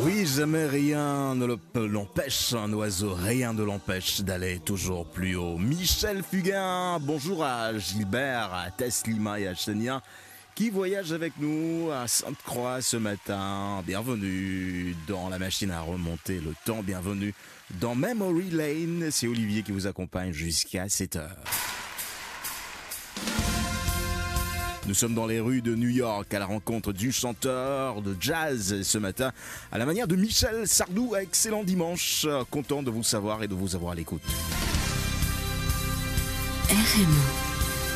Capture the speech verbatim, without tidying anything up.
Oui, jamais rien ne le- l'empêche, un oiseau, rien ne l'empêche d'aller toujours plus haut. Michel Fugain, bonjour à Gilbert, à Teslima et à Chenia qui voyagent avec nous à Sainte-Croix ce matin. Bienvenue dans la machine à remonter le temps, bienvenue dans Memory Lane. C'est Olivier qui vous accompagne jusqu'à sept heures. Nous sommes dans les rues de New York à la rencontre du chanteur de jazz ce matin, à la manière de Michel Sardou. Excellent dimanche, content de vous savoir et de vous avoir à l'écoute. R M O